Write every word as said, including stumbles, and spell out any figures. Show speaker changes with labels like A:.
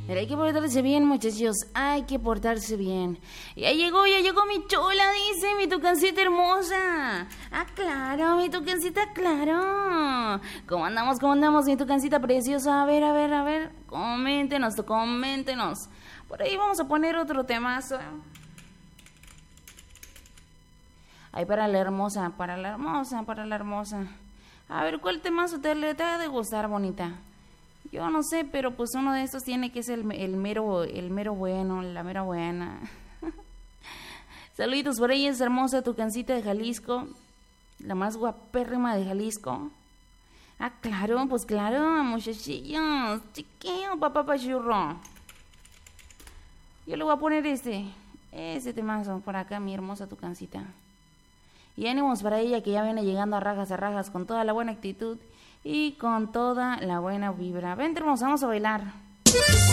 A: Pero hay que portarse bien, muchachos, hay que portarse bien. Ya llegó, ya llegó mi chola, dice, mi tucancita hermosa. Ah, claro, mi tucancita, claro. ¿Cómo andamos, cómo andamos, mi tucancita preciosa? A ver, a ver, a ver, coméntenos, coméntenos. Por ahí vamos a poner otro temazo. Ay, para la hermosa, para la hermosa, para la hermosa. A ver, ¿cuál temazo te, te ha de gustar, bonita? Yo no sé, pero pues uno de estos tiene que ser el, el mero, el mero bueno, la mera buena. Saluditos por ahí, es hermosa tucancita de Jalisco, la más guapérrima de Jalisco. Ah, claro, pues claro, muchachillos, chiquillo, papá pachurro. Yo le voy a poner este, ese temazo por acá, mi hermosa tucancita. Y ánimos para ella que ya viene llegando a rajas a rajas con toda la buena actitud y con toda la buena vibra. Vente, hermosa, vamos a bailar.